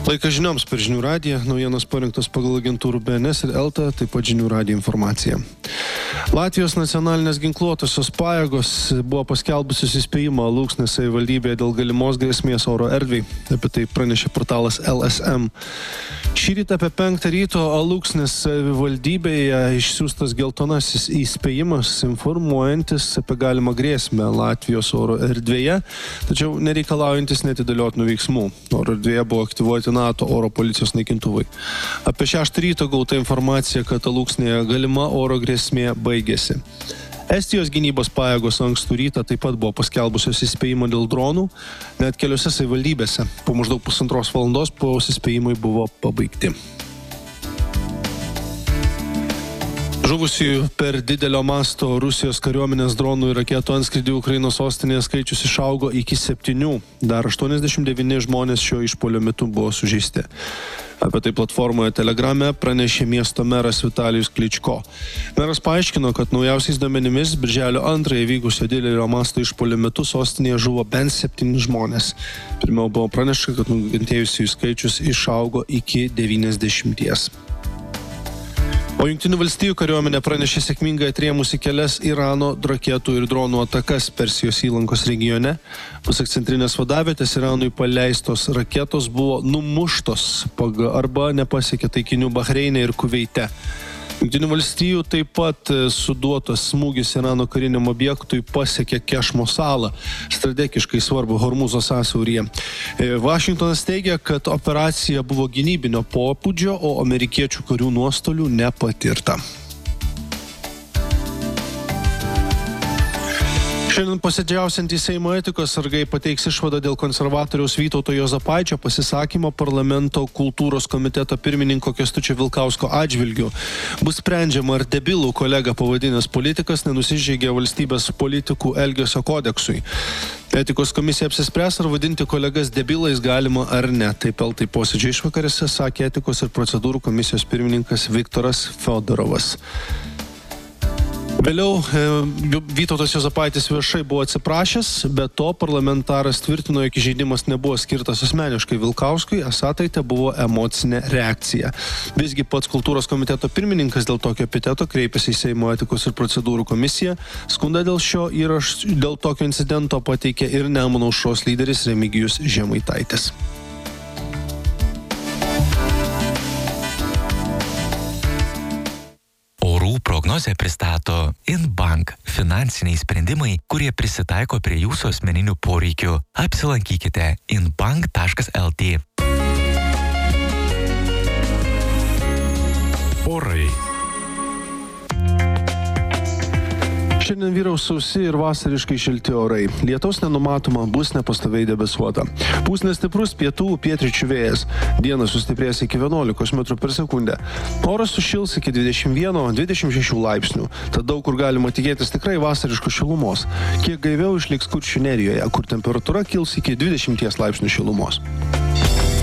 Laikas žinioms per Žinių radiją, naujienos parinktos pagal agentūrų BNS ir ELTA, taip pat Žinių radijo informacija. Latvijos nacionalinės ginkluotosios pajėgos buvo paskelbusios įspėjimą Alūksnės savivaldybėje dėl galimos grėsmės oro erdvei. Apie tai pranešė portalas LSM. Šįryt apie 5 ryto Alūksnės savivaldybėje išsiųstas geltonasis įspėjimas, informuojantis apie galimą grėsmę Latvijos oro erdvėje, tačiau nereikalaujantis neatidėliotinų veiksmų. Oro erdvėje buvo aktyvuoti NATO oro policijos naikintuvai. Apie 6 ryto gauta informacija, kad Alūksnėje galima oro grėsmė baigėsi. Estijos gynybos pajėgos ankstų rytą taip pat buvo paskelbusios įspėjimą dėl dronų, net keliose savivaldybėse. Po maždaug 1,5 valandos po įspėjimai buvo pabaigti. Žuvusiųjų per didelio masto Rusijos kariuomenės dronų ir raketų antskrydį Ukrainos sostinėje skaičius išaugo iki 7. Dar 89 žmonės šio išpuolio metu buvo sužeisti. Apie tai platformoje Telegrame pranešė miesto meras Vitalijus Kličko. Meras paaiškino, kad naujausiais duomenimis birželio 2 vykusio didelio masto išpuolio metu sostinėje žuvo bent 7 žmonės. Pirmiau buvo pranešta, kad nukentėjusiųjų skaičius išaugo iki 90. O Jungtinių valstijų kariuomenė pranešė sėkmingai atrėmusi kelias Irano raketų ir dronų atakas Persijos įlankos regione. Pasak centrinės vadavietės, Iranui paleistos raketos buvo numuštos arba nepasiekė taikinių Bahreine ir Kuveite. Jungtinių valstijų taip pat suduotas smūgis Irano kariniam objektui pasiekė Kešmo salą, strategiškai svarbu Hormūzo sąsiauryje. Vašingtonas teigia, kad operacija buvo gynybinio pobūdžio, o amerikiečių karių nuostolių nepatirta. Šiandien posėdžiausiantys Seimo etikos sargai pateiks išvadą dėl konservatoriaus Vytauto Juozapaičio pasisakymo parlamento kultūros komiteto pirmininko Kęstučio Vilkausko atžvilgiu. Bus sprendžiama, ar debilų kolega pavadinęs politikas nenusižengė valstybės politikų elgesio kodeksui. Etikos komisija apsispręs, ar vadinti kolegas debilais galima ar ne. Taip eltai posėdžio išvakarėse sakė etikos ir procedūrų komisijos pirmininkas Viktoras Fiodorovas. Vėliau Vytautas Juozapaitis viešai buvo atsiprašęs, bet to parlamentaras tvirtino, jog įžeidimas nebuvo skirtas asmeniškai Vilkauskui, esą tai buvo emocinė reakcija. Visgi pats kultūros komiteto pirmininkas dėl tokio epiteto kreipėsi į Seimo etikos ir procedūrų komisiją. Skundą dėl tokio incidento pateikė ir Nemuno aušros lyderis Remigijus Žemaitaitis. Prognozę pristato InBank – finansiniai sprendimai, kurie prisitaiko prie jūsų asmeninių poreikių. Apsilankykite inbank.lt. Orai. Šiandien vyraus sausi ir vasariškai šilti orai. Lietaus nenumatoma, bus nepastoviai debesuota. Pūs nestiprus pietų pietryčių vėjas. Dieną sustiprės iki 11 metrų per sekundę. Oras sušils iki 21-26 laipsnių. Tad daug kur galima tikėtis tikrai vasariškos šilumos. Kiek gaiviau išliks Kuršių Nerijoje, kur temperatūra kils iki 20 laipsnių šilumos.